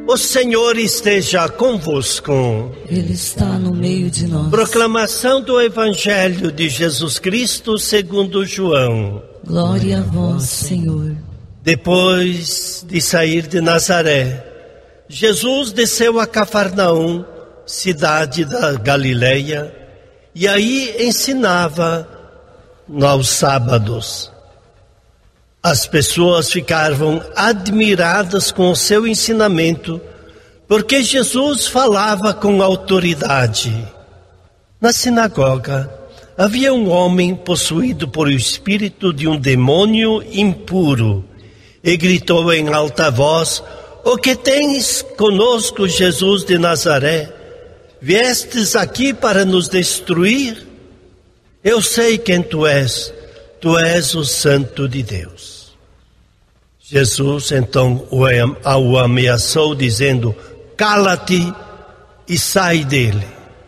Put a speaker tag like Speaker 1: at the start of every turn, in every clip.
Speaker 1: O Senhor esteja convosco.
Speaker 2: Ele está no meio de nós.
Speaker 1: Proclamação do Evangelho de Jesus Cristo segundo João.
Speaker 2: Glória a vós, Senhor.
Speaker 1: Depois de sair de Nazaré, Jesus desceu a Cafarnaum, cidade da Galileia, e aí ensinava aos sábados. As pessoas ficavam admiradas com o seu ensinamento, porque Jesus falava com autoridade. Na sinagoga, havia um homem possuído por o espírito de um demônio impuro, e gritou em alta voz: "O que tens conosco, Jesus de Nazaré? Viestes aqui para nos destruir? Eu sei quem tu és o Santo de Deus." Jesus então o ameaçou, dizendo: "Cala-te e sai dele."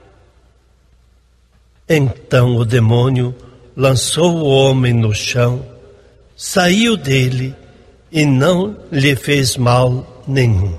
Speaker 1: Então o demônio lançou o homem no chão, saiu dele e não lhe fez mal nenhum.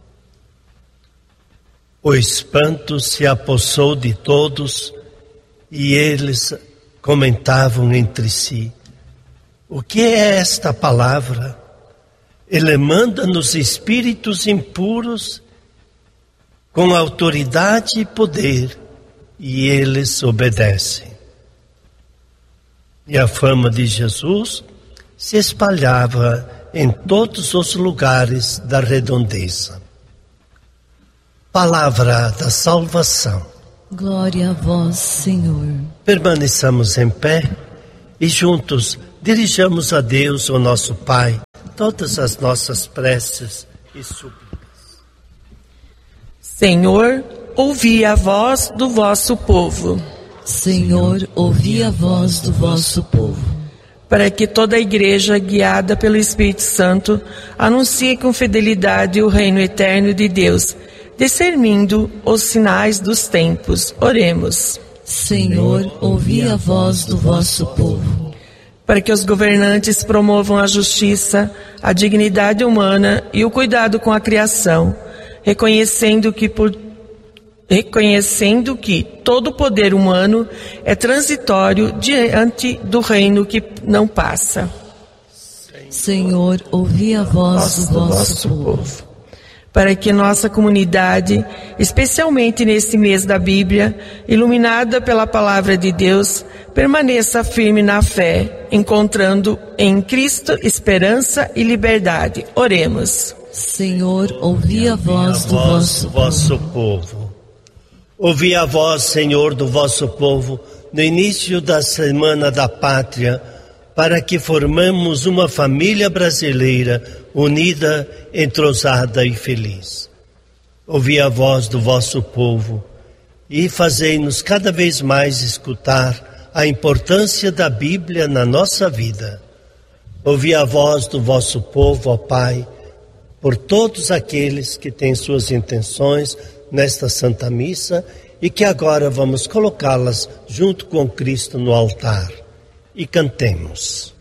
Speaker 1: O espanto se apossou de todos e eles comentavam entre si: "O que é esta palavra? Ele manda nos espíritos impuros com autoridade e poder, e eles obedecem." E a fama de Jesus se espalhava em todos os lugares da redondeza. Palavra da salvação.
Speaker 2: Glória a vós, Senhor.
Speaker 1: Permaneçamos em pé e juntos dirijamos a Deus, o nosso Pai, todas as nossas preces e súplicas.
Speaker 3: Senhor, ouvi a voz do vosso povo.
Speaker 2: Senhor, ouvi a voz do vosso povo.
Speaker 3: Para que toda a igreja, guiada pelo Espírito Santo, anuncie com fidelidade o reino eterno de Deus, discernindo os sinais dos tempos. Oremos.
Speaker 2: Senhor, ouvi a voz do vosso povo.
Speaker 3: Para que os governantes promovam a justiça, a dignidade humana e o cuidado com a criação, reconhecendo que todo poder humano é transitório diante do reino que não passa.
Speaker 2: Senhor, ouvi a voz do vosso povo.
Speaker 3: Para que nossa comunidade, especialmente nesse mês da Bíblia, iluminada pela palavra de Deus, permaneça firme na fé, encontrando em Cristo esperança e liberdade. Oremos.
Speaker 2: Senhor, ouvi a voz do vosso
Speaker 1: povo. Ouvi a voz, Senhor, do vosso povo, no início da Semana da Pátria, para que formemos uma família brasileira unida, entrosada e feliz. Ouvi a voz do vosso povo e fazei-nos cada vez mais escutar a importância da Bíblia na nossa vida. Ouvi a voz do vosso povo, ó Pai, por todos aqueles que têm suas intenções nesta Santa Missa e que agora vamos colocá-las junto com Cristo no altar. E cantemos.